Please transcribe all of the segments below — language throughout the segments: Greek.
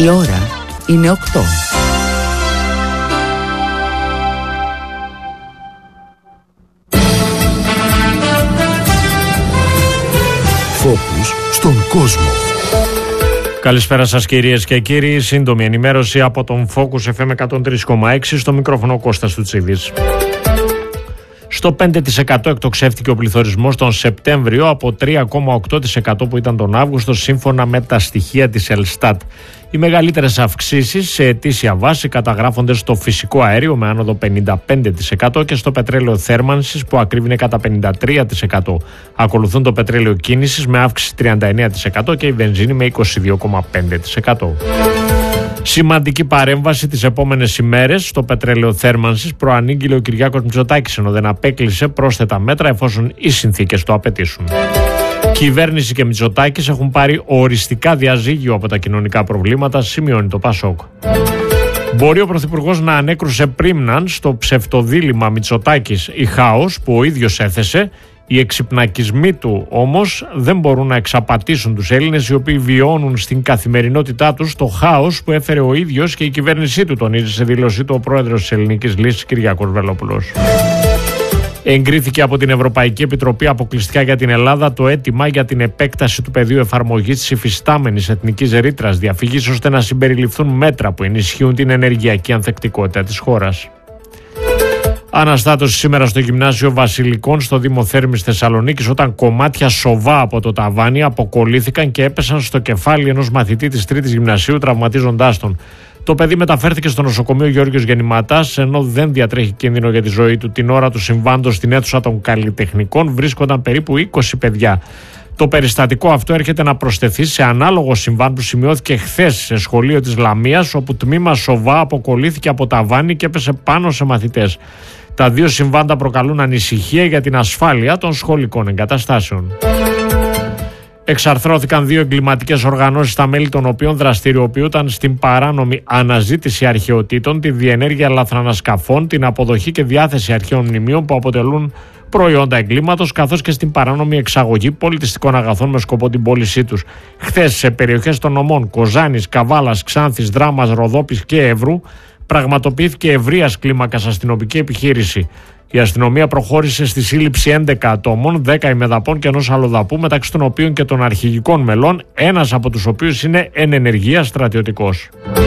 Η ώρα είναι 8. Φόκους στον κόσμο. Καλησπέρα σας κυρίες και κύριοι. Σύντομη ενημέρωση από τον Focus FM 103,6. Στο μικρόφωνο Κώστας Τουτσίδης. Στο 5% εκτοξεύτηκε ο πληθωρισμός τον Σεπτέμβριο από 3,8% που ήταν τον Αύγουστο, σύμφωνα με τα στοιχεία της Ελστάτ. Οι μεγαλύτερες αυξήσεις σε ετήσια βάση καταγράφονται στο φυσικό αέριο με άνοδο 55% και στο πετρέλαιο θέρμανσης που ακρίβεινε κατά 53%. Ακολουθούν το πετρέλαιο κίνησης με αύξηση 39% και η βενζίνη με 22,5%. Σημαντική παρέμβαση τις επόμενες ημέρες στο πετρέλαιο θέρμανσης προανήγγειλε ο Κυριάκος Μητσοτάκης, ενώ δεν απέκλεισε πρόσθετα μέτρα εφόσον οι συνθήκες το απαιτήσουν. Κυβέρνηση και Μητσοτάκης έχουν πάρει οριστικά διαζύγιο από τα κοινωνικά προβλήματα, σημειώνει το Πασόκ. Μπορεί ο Πρωθυπουργός να ανέκρουσε πρίμναν στο ψευτοδίλημμα Μητσοτάκης ή χάος που ο ίδιος έθεσε. Οι εξυπνακισμοί του όμως δεν μπορούν να εξαπατήσουν τους Έλληνες, οι οποίοι βιώνουν στην καθημερινότητά τους το χάος που έφερε ο ίδιος και η κυβέρνησή του, τονίζει σε δήλωσή του ο πρόεδρος της Ελληνικής Λύσης Κυριάκος Βελόπουλος. Εγκρίθηκε από την Ευρωπαϊκή Επιτροπή αποκλειστικά για την Ελλάδα το αίτημα για την επέκταση του πεδίου εφαρμογής της υφιστάμενης εθνικής ρήτρας διαφυγής, ώστε να συμπεριληφθούν μέτρα που ενισχύουν την ενεργειακή ανθεκτικότητα της χώρας. Αναστάτωση σήμερα στο Γυμνάσιο Βασιλικών στο Δήμο Θέρμης Θεσσαλονίκης, όταν κομμάτια σοβά από το ταβάνι αποκολλήθηκαν και έπεσαν στο κεφάλι ενός μαθητή της 3ης Γυμνασίου, τραυματίζοντάς τον. Το παιδί μεταφέρθηκε στο νοσοκομείο Γεώργιος Γεννηματάς, ενώ δεν διατρέχει κίνδυνο για τη ζωή του. Την ώρα του συμβάντος στην αίθουσα των καλλιτεχνικών βρίσκονταν περίπου 20 παιδιά. Το περιστατικό αυτό έρχεται να προσθεθεί σε ανάλογο συμβάν που σημειώθηκε χθες σε σχολείο της Λαμίας, όπου τμήμα σοβά αποκολλήθηκε από ταβάνι και έπεσε πάνω σε μαθητές. Τα δύο συμβάντα προκαλούν ανησυχία για την ασφάλεια των σχολικών εγκαταστάσεων. Εξαρθρώθηκαν δύο εγκληματικές οργανώσεις, τα μέλη των οποίων δραστηριοποιούνταν στην παράνομη αναζήτηση αρχαιοτήτων, τη διενέργεια λαθρανασκαφών, την αποδοχή και διάθεση αρχαίων μνημείων που αποτελούν προϊόντα εγκλήματος, καθώς και στην παράνομη εξαγωγή πολιτιστικών αγαθών με σκοπό την πώλησή τους. Χθες, σε περιοχές των νομών Κοζάνης, Καβάλας, Ξάνθης, Δράμας, Ροδόπης και Εύρου, πραγματοποιήθηκε ευρείας κλίμακας αστυνομική επιχείρηση. Η αστυνομία προχώρησε στη σύλληψη 11 ατόμων, 10 ημεδαπών και ενός αλλοδαπού, μεταξύ των οποίων και των αρχηγικών μελών, ένας από τους οποίους είναι εν ενεργεία στρατιωτικός.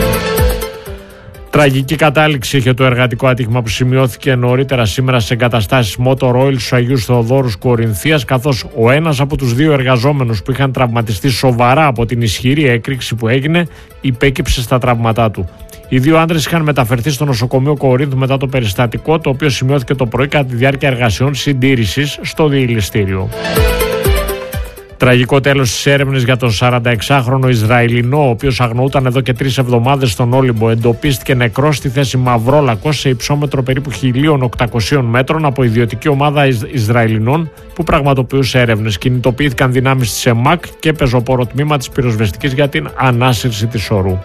Τραγική κατάληξη είχε το εργατικό ατύχημα που σημειώθηκε νωρίτερα σήμερα σε εγκαταστάσεις Motor Oil στους Αγίους Θεοδόρους Κορινθίας, καθώς ο ένας από τους δύο εργαζόμενους που είχαν τραυματιστεί σοβαρά από την ισχυρή έκρηξη που έγινε υπέκυψε στα τραύματά του. Οι δύο άντρες είχαν μεταφερθεί στο νοσοκομείο Κορίνθου μετά το περιστατικό, το οποίο σημειώθηκε το πρωί κατά τη διάρκεια εργασιών συντήρησης στο διελιστήριο. Τραγικό τέλος στις έρευνες για τον 46χρονο Ισραηλινό, ο οποίος αγνοούταν εδώ και 3 εβδομάδες στον Όλυμπο. Εντοπίστηκε νεκρός στη θέση Μαυρόλακος σε υψόμετρο περίπου 1.800 μέτρων από ιδιωτική ομάδα Ισραηλινών που πραγματοποιούσε έρευνες. Κινητοποιήθηκαν δυνάμεις της ΕΜΑΚ και πεζοπόρο τμήμα της πυροσβεστικής για την ανάσυρση της ορού.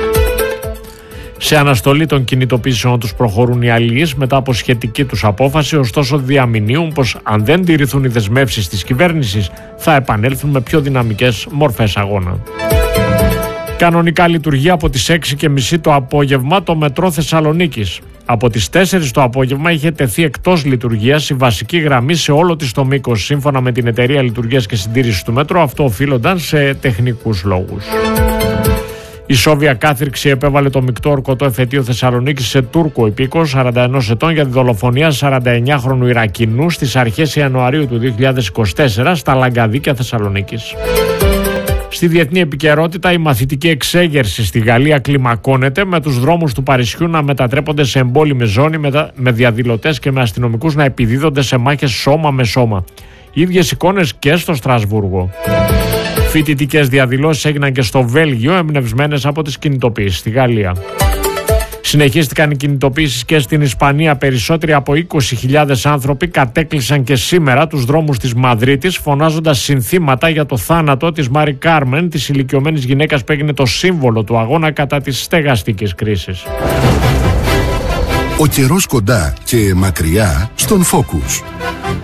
Σε αναστολή των κινητοποιήσεων τους προχωρούν οι αλληλείς μετά από σχετική τους απόφαση, ωστόσο διαμηνύουν πως αν δεν τηρηθούν οι δεσμεύσεις της κυβέρνησης θα επανέλθουν με πιο δυναμικές μορφές αγώνα. Κανονικά λειτουργεί από τις 6:30 το απόγευμα το μετρό Θεσσαλονίκης. Από τις 4 το απόγευμα είχε τεθεί εκτός λειτουργίας η βασική γραμμή σε όλο της το μήκος. Σύμφωνα με την Εταιρεία Λειτουργίας και Συντήρησης του Μέτρο, αυτό οφείλονταν σε τεχνικούς λόγους. Η Σόβια κάθριξη επέβαλε το μεικτό ορκωτό εφετείο Θεσσαλονίκης σε Τούρκο υπήκο 41 ετών για τη δολοφονία 49χρονου Ιρακινού στις αρχές Ιανουαρίου του 2024 στα Λαγκαδίκια Θεσσαλονίκης. Στη διεθνή επικαιρότητα, η μαθητική εξέγερση στη Γαλλία κλιμακώνεται, με τους δρόμους του Παρισιού να μετατρέπονται σε εμπόλεμη ζώνη, με διαδηλωτές και με αστυνομικούς να επιδίδονται σε μάχες σώμα με σώμα. Οι ίδιες εικόνες και στο Στρασβούργο. Φοιτητικές διαδηλώσεις έγιναν και στο Βέλγιο, εμπνευσμένες από τις κινητοποιήσεις στη Γαλλία. Συνεχίστηκαν οι κινητοποιήσεις και στην Ισπανία. Περισσότεροι από 20.000 άνθρωποι κατέκλυσαν και σήμερα τους δρόμους της Μαδρίτης, φωνάζοντας συνθήματα για το θάνατο της Μάρι Κάρμεν, της ηλικιωμένης γυναίκας που έγινε το σύμβολο του αγώνα κατά της στεγαστικής κρίσης. Ο καιρός κοντά και μακριά στον Focus.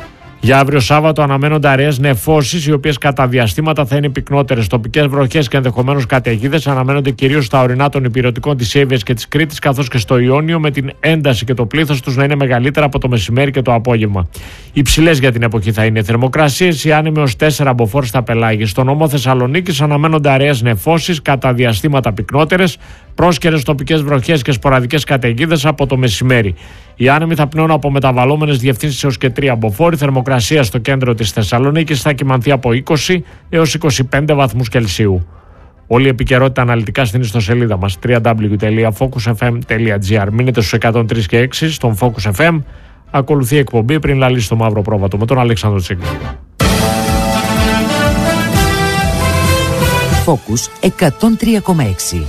Για αύριο Σάββατο αναμένονται αραιές νεφώσεις, οι οποίες κατά διαστήματα θα είναι πυκνότερες. Τοπικές βροχές και ενδεχομένως καταιγίδες αναμένονται κυρίως στα ορεινά των υπηρετικών της Εύβοιας και της Κρήτης, καθώς και στο Ιόνιο, με την ένταση και το πλήθος τους να είναι μεγαλύτερα από το μεσημέρι και το απόγευμα. Υψηλές για την εποχή θα είναι οι θερμοκρασίες, οι άνεμοι ως 4 μποφόρ στα πελάγη. Στο νομό Θεσσαλονίκης αναμένονται αραιές νεφώσεις, κατά διαστήματα πυκνότερες, πρόσκαιρες τοπικές βροχές και σποραδικές καταιγίδες από το μεσημέρι. Οι άνεμοι θα πνέουν από μεταβαλλόμενες διευθύνσεις έως και 3 μποφόρ. Η θερμοκρασία στο κέντρο της Θεσσαλονίκης θα κυμανθεί από 20 έως 25 βαθμούς Κελσίου. Όλη η επικαιρότητα αναλυτικά στην ιστοσελίδα μας www.focusfm.gr. Μείνετε στους 103 και 6 στον Focus FM. Ακολουθεί η εκπομπή πριν λαλήσει το μαύρο πρόβατο με τον Αλέξανδρο Τσίκλο. Focus 103,6.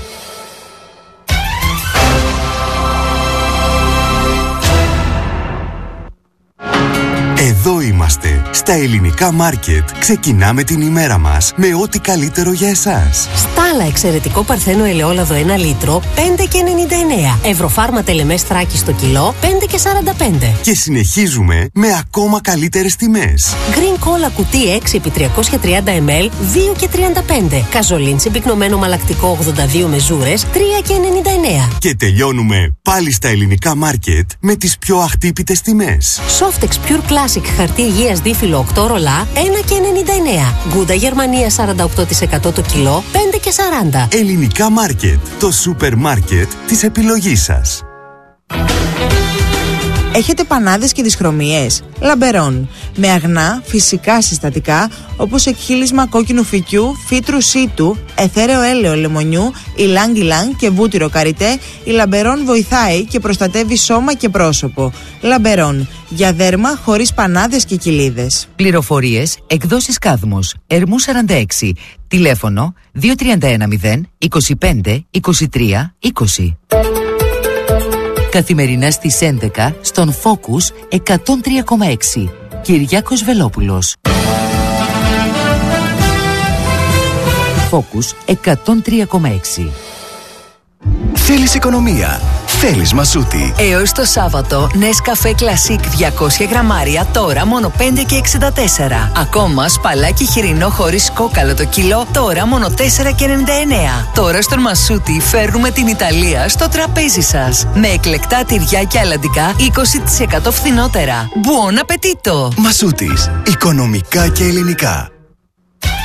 Εδώ είμαστε, στα ελληνικά μάρκετ. Ξεκινάμε την ημέρα μας με ό,τι καλύτερο για εσάς. Στάλα εξαιρετικό παρθένο ελαιόλαδο 1 λίτρο, 5,99. Ευρωφάρμα τελεμές Θράκη στο κιλό, 5,45. Και συνεχίζουμε με ακόμα καλύτερες τιμές. Green Cola κουτί 6x330 ml, 2,35. Καζολίντσι πυκνωμένο μαλακτικό 82 μεζούρες, 3,99. Και τελειώνουμε πάλι στα ελληνικά μάρκετ με τις πιο αχτύπητες τιμές. Softex Pure Classic χαρτί υγείας δίφυλλο 8 ρολά, 1,99. Γκούντα Γερμανία 48% το κιλό, 5,40. Ελληνικά μάρκετ, το σούπερ μάρκετ της επιλογής σας. Έχετε πανάδες και δυσχρωμίες? Λαμπερόν. Με αγνά, φυσικά συστατικά, όπως εκχύλισμα κόκκινου φυκιού, φύτρου σίτου, αιθέρεο έλαιο λεμονιού, ηλάνγκ-ηλάνγκ και βούτυρο καριτέ, η Λαμπερόν βοηθάει και προστατεύει σώμα και πρόσωπο. Λαμπερόν. Για δέρμα χωρίς πανάδες και κοιλίδες. Πληροφορίες, εκδόσεις Κάδμος, Ερμού 46, τηλέφωνο 2310 25 23 20. Καθημερινά στις 11 στον Focus 103,6. Κυριάκος Βελόπουλος. Focus 103,6. Θέλεις οικονομία? Θέλεις Μασούτη. Έως το Σάββατο, Nescafé Classic 200 γραμμάρια τώρα μόνο 5,64. Ακόμα σπαλάκι χοιρινό χωρίς κόκαλο το κιλό τώρα μόνο 4,99. Τώρα στον Μασούτη φέρνουμε την Ιταλία στο τραπέζι σας. Με εκλεκτά τυριά και αλαντικά 20% φθηνότερα. Buon appetito! Μασούτης. Οικονομικά και ελληνικά.